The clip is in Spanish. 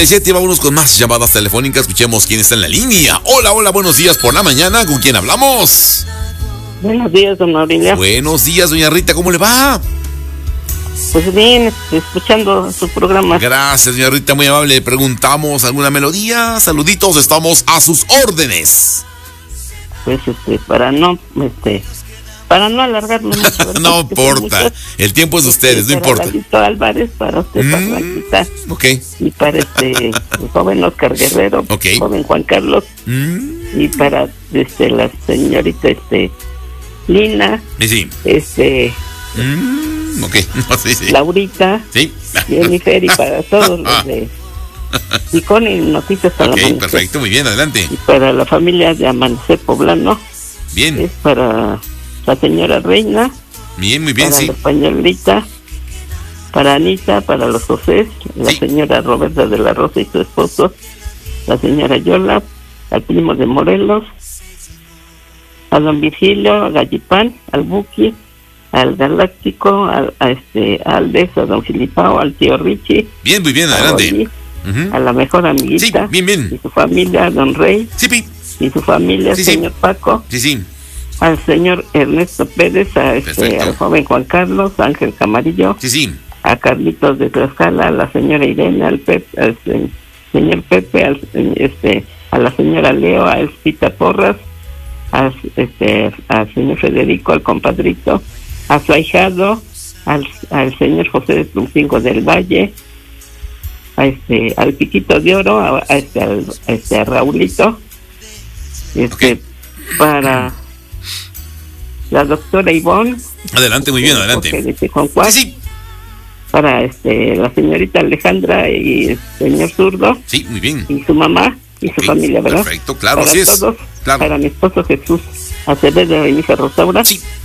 7, vámonos con más llamadas telefónicas. Escuchemos quién está en la línea. Hola, hola, buenos días por la mañana. ¿Con quién hablamos? Buenos días, don Aurelio. Buenos días, doña Rita, ¿cómo le va? Pues bien, escuchando su programa. Gracias, doña Rita, muy amable. Le preguntamos alguna melodía. Saluditos, estamos a sus órdenes. Pues para no alargarme mucho. No importa, el tiempo es de ustedes, no importa. Lalito Álvarez, para usted, para Blanquita. Ok. Y para el joven Oscar Guerrero, Okay. joven Juan Carlos. Y para la señorita Lina. Sí. Ok. No, sí. Laurita. Sí. Jennifer, y para todos los de Icon y Noticias para Ok, perfecto, muy bien, adelante. Y para la familia de Amanecer Poblano. Bien. Es para la señora Reina. Bien, muy bien, para sí. la españolita, para Anita, para los José, la señora Roberta de la Rosa y su esposo, la señora Yola, al primo de Morelos, a don Virgilio, a Gallipán, al Buki, al Galáctico, a Aldes, a don Filipao, al tío Richie. Bien, muy bien, adelante. Oli, a la mejor amiguita. Sí, bien, bien. Y su familia, don Rey. Sí, y su familia, señor Paco. Sí. Al señor Ernesto Pérez, al joven Juan Carlos, Ángel Camarillo. Sí. A Carlitos de Tlaxcala, a la señora Irene, al señor Pepe, a la señora Leo, a Elspita Porras, al señor Federico, al compadrito, a su ahijado, al señor José de Truncingo del Valle, al Piquito de Oro, a Raulito, para la doctora Ivonne. Adelante, muy bien, adelante. Sí. Para la señorita Alejandra y el señor Zurdo. Sí, muy bien. Y su mamá y su familia, ¿verdad? Perfecto, claro, para así es. Todos, claro. Para mi esposo Jesús Acevedo y mi hija Rosaura. Sí.